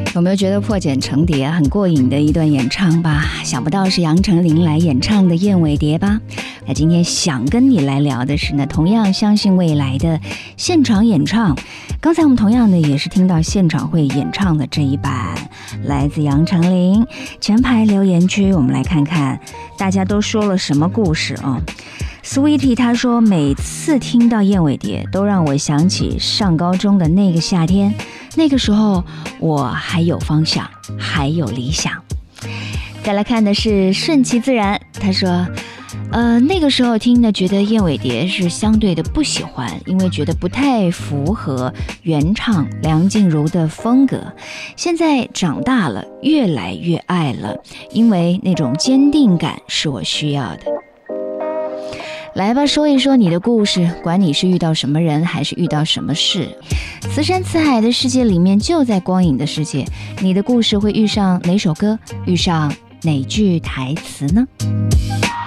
有没有觉得破茧成蝶很过瘾的一段演唱吧？想不到是杨丞琳来演唱的《燕尾蝶》吧？那今天想跟你来聊的是呢，同样相信未来的现场演唱。刚才我们同样的也是听到现场会演唱的这一版，来自杨丞琳。前排留言区我们来看看大家都说了什么故事啊？Sweetie 他说，每次听到《燕尾蝶》都让我想起上高中的那个夏天，那个时候我还有方向，还有理想。再来看的是顺其自然，他说那个时候听的觉得《燕尾蝶》是相对的不喜欢，因为觉得不太符合原唱梁静茹的风格。现在长大了，越来越爱了，因为那种坚定感是我需要的。来吧，说一说你的故事，管你是遇到什么人还是遇到什么事。慈山慈海的世界里面就在光影的世界，你的故事会遇上哪首歌，遇上哪句台词呢？